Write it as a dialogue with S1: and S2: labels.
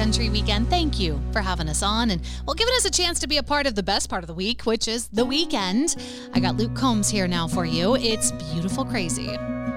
S1: Country Weekend. Thank you for having us on and giving us a chance to be a part of the best part of the week, which is the weekend. I got Luke Combs here now for you. It's Beautiful Crazy.